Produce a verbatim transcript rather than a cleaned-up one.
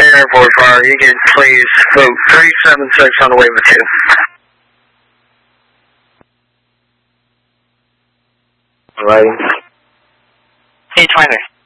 Airport Fire, you can please vote three seven six on the way with two. Alright. Hey, Twiner.